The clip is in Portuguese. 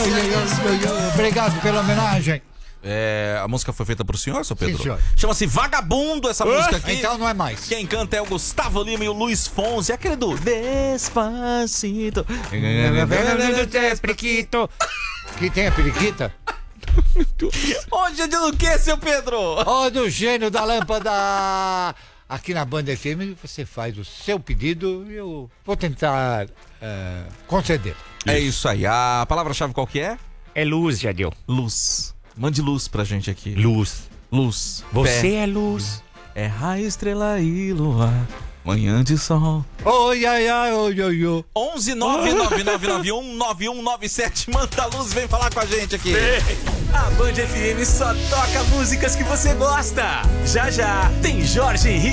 Obrigado pela homenagem. A música foi feita pro senhor, seu Pedro? Sim, senhor. Chama-se Vagabundo essa música aqui. Então não é mais. Quem canta é o Gustavo Lima e o Luiz Fonsi. É aquele do Despacito. Que tem a periquita? Hoje é dia do que, seu Pedro? Do gênio da lâmpada. Aqui na Band FM você faz o seu pedido e eu vou tentar conceder. É isso aí. A palavra-chave qual que é? É luz, Jadeu. Luz. Mande luz pra gente aqui. Luz. Luz. Você é luz. É raio, estrela e lua. Manhã de sol. Oi, ai, ai, oi, oi, oi. 11999919197. Manda luz, vem falar com a gente aqui. A Band FM só toca músicas que você gosta. Já já tem Jorge Henrique.